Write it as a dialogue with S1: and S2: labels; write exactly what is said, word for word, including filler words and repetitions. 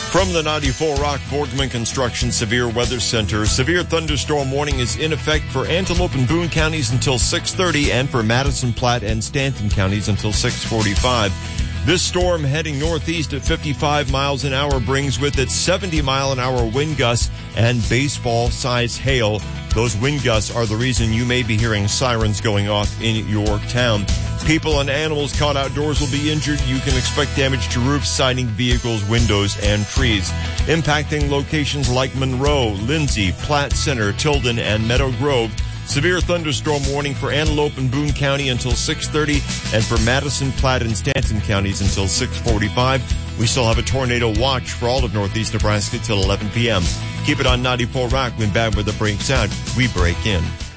S1: From the ninety-four Rock Boardman Construction Severe Weather Center, severe thunderstorm warning is in effect for Antelope and Boone counties until six thirty and for Madison, Platte, and Stanton counties until six forty-five. This storm heading northeast at fifty-five miles an hour brings with it seventy mile an hour wind gusts and baseball-sized hail. Those wind gusts are the reason you may be hearing sirens going off in your town. People and animals caught outdoors will be injured. You can expect damage to roofs, siding, vehicles, windows, and trees. Impacting locations like Monroe, Lindsay, Platte Center, Tilden, and Meadow Grove. Severe thunderstorm warning for Antelope and Boone County until six thirty and for Madison, Platte, and Stanton counties until six forty-five. We still have a tornado watch for all of northeast Nebraska till eleven p.m. Keep it on ninety-four Rock. When bad weather breaks out, we break in.